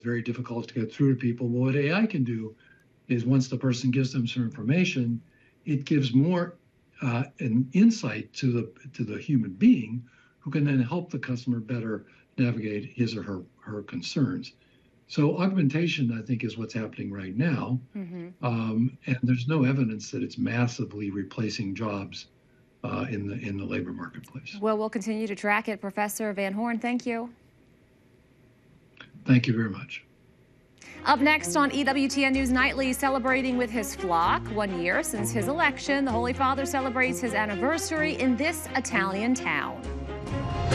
very difficult to get through to people. But what AI can do is once the person gives them some information, it gives more an insight to the human being, who can then help the customer better navigate his or her concerns. So augmentation, I think, is what's happening right now, and there's no evidence that it's massively replacing jobs in the labor marketplace. Well, we'll continue to track it. Professor Van Horn, thank you. Thank you very much. Up next on EWTN News Nightly, celebrating with his flock. 1 year since his election, the Holy Father celebrates his anniversary in this Italian town.